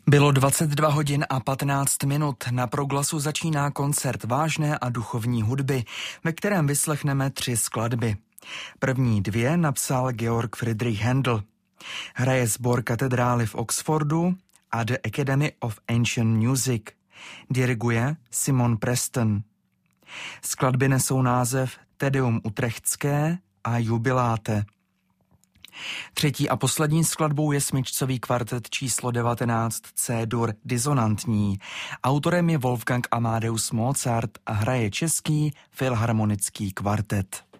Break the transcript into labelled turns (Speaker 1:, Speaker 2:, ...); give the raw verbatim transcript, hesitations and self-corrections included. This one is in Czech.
Speaker 1: Bylo dvacet dva hodin a patnáct minut. Na Proglasu začíná koncert vážné a duchovní hudby, ve kterém vyslechneme tři skladby. První dvě napsal Georg Friedrich Händel. Hraje sbor katedrály v Oxfordu a The Academy of Ancient Music. Diriguje Simon Preston. Skladby nesou název Te Deum Utrechtské a Jubiláte. Třetí a poslední skladbou je smyčcový kvartet číslo devatenáct C-dur Disonantní. Autorem je Wolfgang Amadeus Mozart a hraje Český filharmonický kvartet.